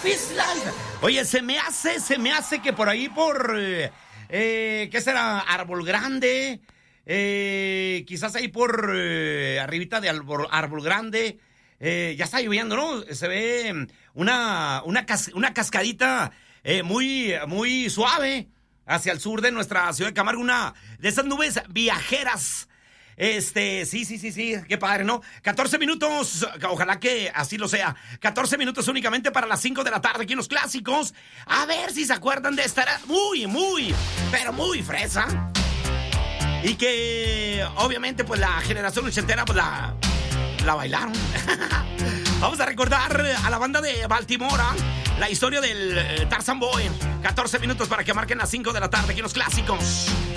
is life. Oye, se me hace que por ahí ¿qué será? Árbol Grande, quizás ahí por arribita de Árbol Grande, ya está lloviendo, ¿no? Se ve una cascadita muy, muy suave hacia el sur de nuestra ciudad de Camargo, una de esas nubes viajeras. Sí, qué padre, ¿no? 14 minutos, ojalá que así lo sea. 14 minutos únicamente para las 5 de la tarde aquí en Los Clásicos. A ver si se acuerdan de estar muy, pero muy fresa. Y que, obviamente, pues la generación ochentera, pues la bailaron. Vamos a recordar a la banda de Baltimore, la historia del Tarzan Boy. 14 minutos para que marquen las 5 de la tarde aquí en Los Clásicos.